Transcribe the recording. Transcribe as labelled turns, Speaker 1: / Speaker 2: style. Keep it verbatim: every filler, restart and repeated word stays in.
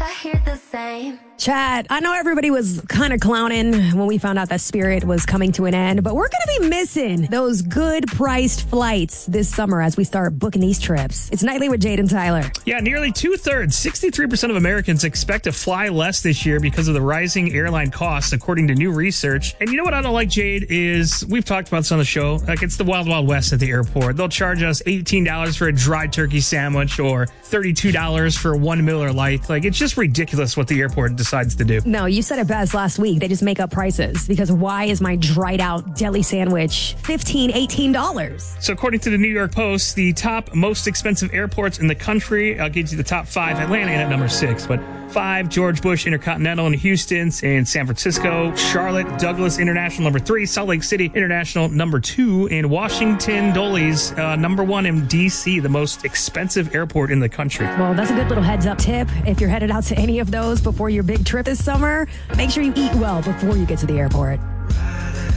Speaker 1: hear the same.
Speaker 2: Chat, I know everybody was kind of clowning when we found out that Spirit was coming to an end, but we're going to be missing those good priced flights this summer as we start booking these trips. It's Nightly with Jade and Tyler.
Speaker 3: Yeah, nearly two-thirds, sixty-three percent of Americans expect to fly less this year because of the rising airline costs, according to new research. And you know what I don't like, Jade, is we've talked about this on the show. Like, it's the Wild Wild West at the airport. They'll charge us eighteen dollars for a dry turkey sandwich or thirty-two dollars for one Miller Lite. Like, it's just ridiculous what the airport decides to do.
Speaker 2: No, you said it best last week. They just make up prices because why is my dried out deli sandwich fifteen dollars, eighteen dollars?
Speaker 3: So according to the New York Post, the top most expensive airports in the country, I'll give you the top five. Atlanta in at number six, but five, George Bush Intercontinental in Houston and San Francisco, Charlotte Douglas International number three, Salt Lake City International number two, and Washington Dulles uh, number one in D C, the most expensive airport in the country.
Speaker 2: Well, that's a good little heads up tip. If you're headed out to any of those before your big trip this summer, make sure you eat well before you get to the airport.